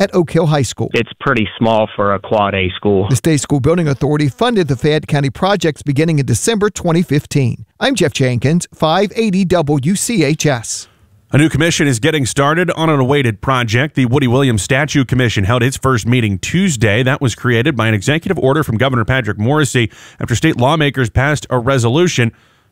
at Oak Hill High School. It's pretty small for a Quad A school. The State School Building Authority funded the Fayette County projects beginning in December 2015. I'm Jeff Jenkins, 580 WCHS. A new commission is getting started on an awaited project. The Woody Williams Statue Commission held its first meeting Tuesday. That was created by an executive order from Governor Patrick Morrisey after state lawmakers passed a resolution.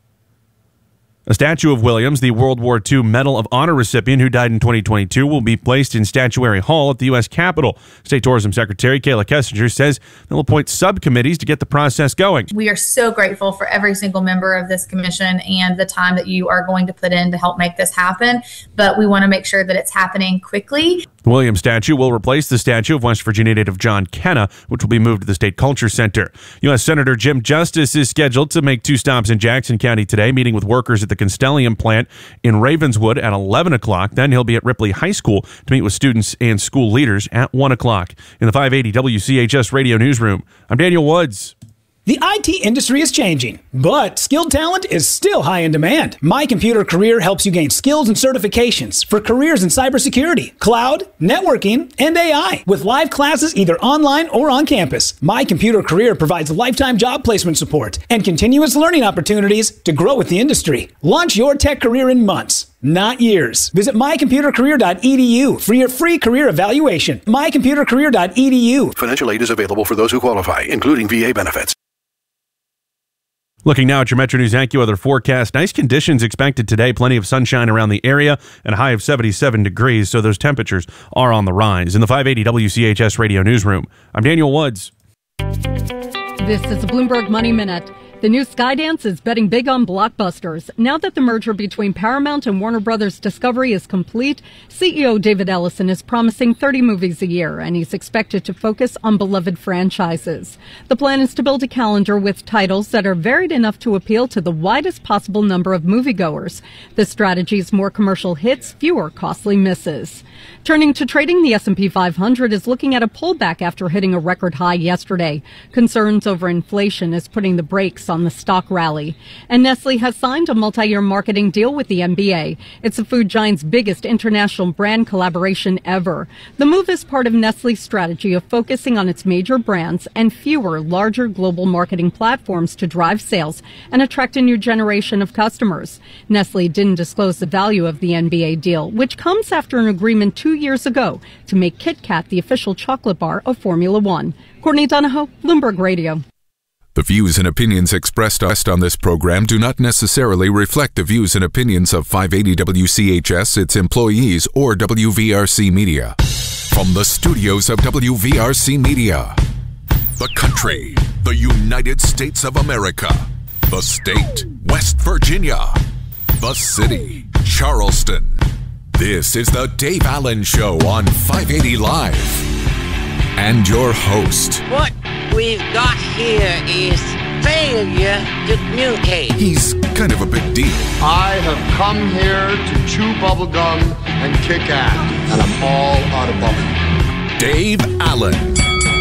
A statue of Williams, the World War II Medal of Honor recipient who died in 2022, will be placed in Statuary Hall at the U.S. Capitol. State Tourism Secretary Kayla Kessinger says they'll appoint subcommittees to get the process going. We are so grateful for every single member of this commission and the time that you are going to put in to help make this happen, but we want to make sure that it's happening quickly. The Williams statue will replace the statue of West Virginia native John Kenna, which will be moved to the State Culture Center. U.S. Senator Jim Justice is scheduled to make 2 stops in Jackson County today, meeting with workers at the Constellium plant in Ravenswood at 11 o'clock. Then he'll be at Ripley High School to meet with students and school leaders at 1 o'clock. In the 580 WCHS Radio Newsroom, I'm Daniel Woods. The IT industry is changing, but skilled talent is still high in demand. My Computer Career helps you gain skills and certifications for careers in cybersecurity, cloud, networking, and AI, with live classes either online or on campus. My Computer Career provides lifetime job placement support and continuous learning opportunities to grow with the industry. Launch your tech career in months, not years. Visit mycomputercareer.edu for your free career evaluation. mycomputercareer.edu. Financial aid is available for those who qualify, including VA benefits. Looking now at your Metro News AccuWeather forecast. Nice conditions expected today. Plenty of sunshine around the area and a high of 77 degrees, so those temperatures are on the rise. In the 580 WCHS Radio Newsroom, I'm Daniel Woods. This is a Bloomberg Money Minute. The new Skydance is betting big on blockbusters. Now that the merger between Paramount and Warner Brothers Discovery is complete, CEO David Ellison is promising 30 movies a year, and he's expected to focus on beloved franchises. The plan is to build a calendar with titles that are varied enough to appeal to the widest possible number of moviegoers. This strategy is more commercial hits, fewer costly misses. Turning to trading, the S&P 500 is looking at a pullback after hitting a record high yesterday. Concerns over inflation is putting the brakes on the stock rally. And Nestle has signed a multi-year marketing deal with the NBA. It's the food giant's biggest international brand collaboration ever. The move is part of Nestle's strategy of focusing on its major brands and fewer, larger global marketing platforms to drive sales and attract a new generation of customers. Nestle didn't disclose the value of the NBA deal, which comes after an agreement 2 years ago to make Kit Kat the official chocolate bar of Formula One. Courtney Donahoe, Bloomberg Radio. The views and opinions expressed on this program do not necessarily reflect the views and opinions of 580 WCHS, its employees, or WVRC Media. From the studios of WVRC Media, the country, the United States of America, the state, West Virginia, the city, Charleston. This is the Dave Allen Show on 580 Live. And your host. What we've got here is failure to communicate. He's kind of a big deal. I have come here to chew bubblegum and kick ass, and I'm all out of bubblegum. Dave Allen.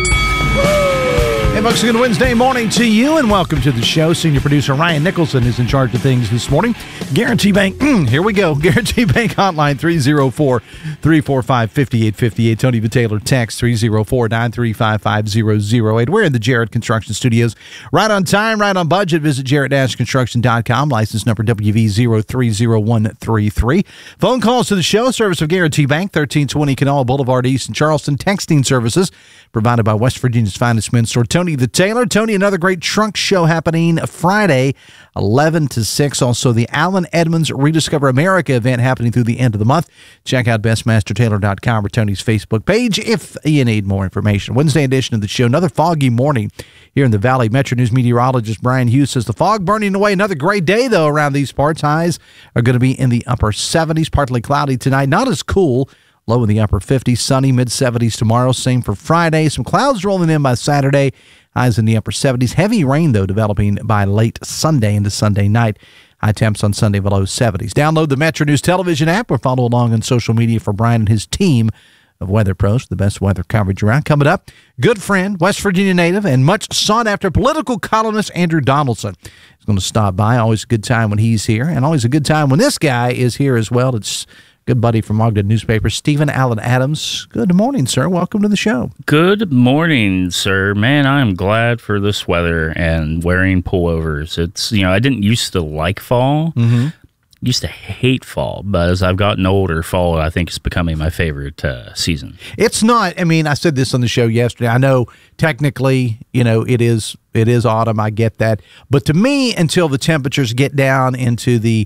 Hey folks, good Wednesday morning to you, and welcome to the show. Senior producer Ryan Nicholson is in charge of things this morning. Guarantee Bank, here we go. Guarantee Bank hotline 304-345-5858. Tony Vitaylor text 304-935-5008. We're in the Jarrett Construction Studios. Right on time, right on budget. Visit jarrett-construction.com. License number WV0301333. Phone calls to the show. Service of Guarantee Bank, 1320 Kanawha Boulevard East in Charleston. Texting services provided by West Virginia's finest men's store, Tony the Tailor. Tony, another great trunk show happening Friday, 11 to 6. Also, the Alan Edmonds Rediscover America event happening through the end of the month. Check out bestmastertailor.com or Tony's Facebook page if you need more information. Wednesday edition of the show, another foggy morning here in the Valley. Metro News meteorologist Brian Hughes says the fog burning away. Another great day, though, around these parts. Highs are going to be in the upper 70s, partly cloudy tonight. Not as cool. Low in the upper 50s, sunny, mid-70s tomorrow. Same for Friday. Some clouds rolling in by Saturday. Highs in the upper 70s. Heavy rain, though, developing by late Sunday into Sunday night. High temps on Sunday below 70s. Download the Metro News television app or follow along on social media for Brian and his team of weather pros, the best weather coverage around. Coming up, good friend, West Virginia native, and much sought-after political columnist Andrew Donaldson is going to stop by. Always a good time when he's here, and always a good time when this guy is here as well. It's good buddy from Ogden Newspaper, Stephen Allen Adams. Good morning, sir. Welcome to the show. Good morning, sir. Man, I'm glad for this weather and wearing pullovers. It's, I didn't used to like fall. Mm-hmm. Used to hate fall, but as I've gotten older, fall, I think, is becoming my favorite season. It's not, I said this on the show yesterday. I know technically, it is autumn. I get that. But to me, until the temperatures get down into the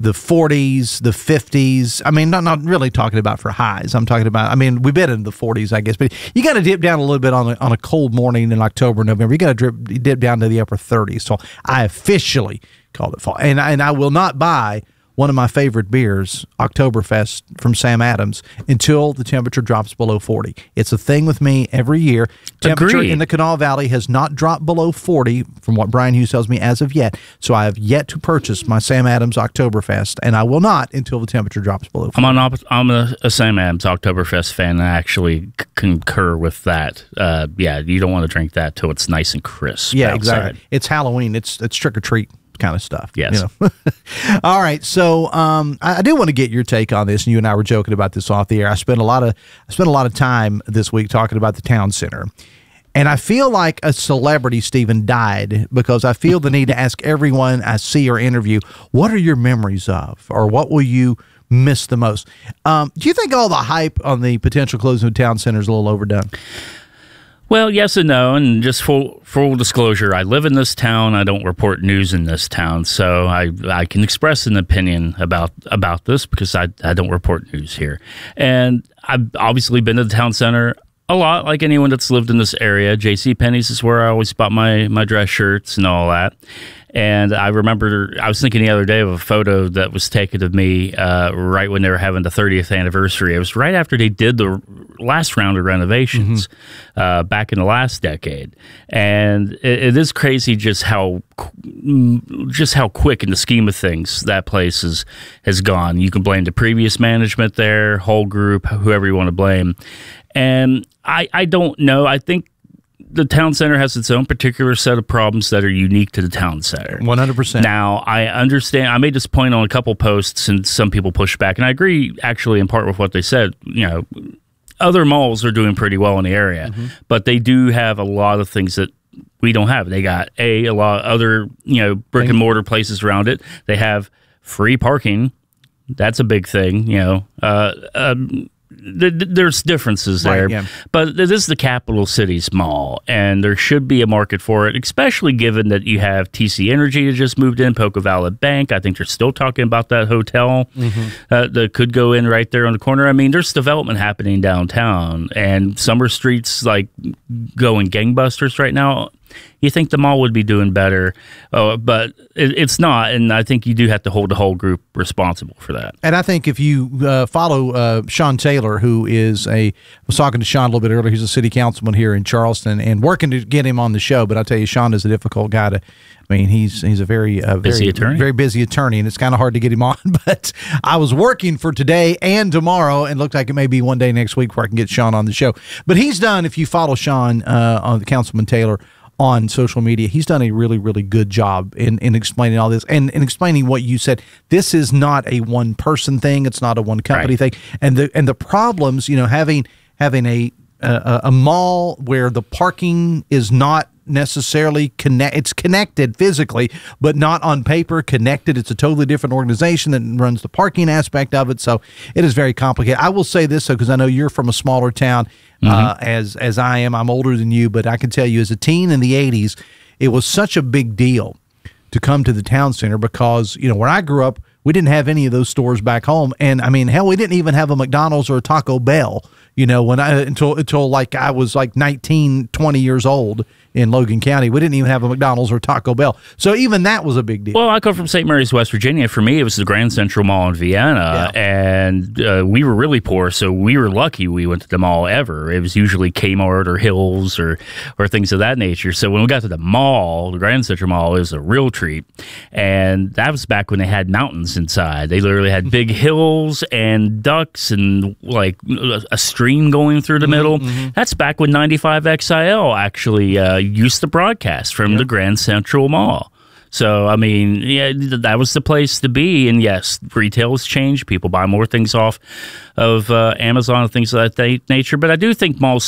40s, the 50s, not really talking about for highs. I'm talking about, we've been in the 40s, I guess, but you got to dip down a little bit on a cold morning in October, November. You got to dip down to the upper 30s. So I officially called it fall. And I will not buy one of my favorite beers, Oktoberfest from Sam Adams, until the temperature drops below 40. It's a thing with me every year. Temperature in the Kanawha Valley has not dropped below 40, from what Brian Hughes tells me, as of yet. So I have yet to purchase my Sam Adams Oktoberfest, and I will not until the temperature drops below 40. I'm a Sam Adams Oktoberfest fan, and I actually concur with that. You don't want to drink that till it's nice and crisp. Yeah, outside. exactly. It's Halloween. It's trick or treat kind of stuff. Yes. All right. So I do want to get your take on this, and you and I were joking about this off the air. I spent a lot of time this week talking about the town center. And I feel like a celebrity, Stephen, died because I feel the need to ask everyone I see or interview, what are your memories of, or what will you miss the most? Do you think all the hype on the potential closing of the town center is a little overdone? Well, yes and no, and just full disclosure, I live in this town. I don't report news in this town, so I can express an opinion about this because I don't report news here. And I've obviously been to the town center a lot, like anyone that's lived in this area. JCPenney's is where I always bought my dress shirts and all that. And I remember, I was thinking the other day of a photo that was taken of me right when they were having the 30th anniversary. It was right after they did the last round of renovations back in the last decade. And it is crazy just how quick in the scheme of things that place has gone. You can blame the previous management there, whole group, whoever you want to blame. And I don't know. I think the town center has its own particular set of problems that are unique to the town center. 100%. Now, I understand. I made this point on a couple posts, and some people pushed back, and I agree actually in part with what they said. Other malls are doing pretty well in the area, but they do have a lot of things that we don't have. They got a lot of other brick and mortar places around it. They have free parking. That's a big thing. There's differences there, right, yeah. But it is the capital city's mall, and there should be a market for it, especially given that you have TC Energy that just moved in, Poco Valley Bank. I think they're still talking about that hotel that could go in right there on the corner. There's development happening downtown, and Summer Street's like going gangbusters right now. You think the mall would be doing better, but it's not, and I think you do have to hold the whole group responsible for that. And I think if you follow Sean Taylor, who is I was talking to Sean a little bit earlier, he's a city councilman here in Charleston, and working to get him on the show, but I tell you, Sean is a difficult guy to, he's a very busy attorney, and it's kind of hard to get him on, but I was working for today and tomorrow, and looked like it may be one day next week where I can get Sean on the show. But he's done, if you follow Sean, on Councilman Taylor, on social media, he's done a really, really good job in explaining all this and in explaining what you said. This is not a one person thing. It's not a one company thing. And the problems, having a mall where the parking is not necessarily it's connected physically, but not on paper connected. It's a totally different organization that runs the parking aspect of it. So it is very complicated. I will say this, though, because I know you're from a smaller town, as I am. I'm older than you, but I can tell you as a teen in the 80s, it was such a big deal to come to the town center because, where I grew up, we didn't have any of those stores back home. And hell, we didn't even have a McDonald's or a Taco Bell, until like I was like 19, 20 years old in Logan County. We didn't even have a McDonald's or Taco Bell. So even that was a big deal. Well, I come from St. Mary's, West Virginia. For me, it was the Grand Central Mall in Vienna, and we were really poor, so we were lucky we went to the mall ever. It was usually Kmart or Hills or things of that nature. So when we got to the mall, the Grand Central Mall, it was a real treat. And that was back when they had mountains inside. They literally had big hills and ducks and like a stream going through the middle. That's back when 95XIL actually used to broadcast from the Grand Central Mall. So, I mean, yeah, that was the place to be. And yes, retail has changed. People buy more things off of Amazon and things of that nature. But I do think malls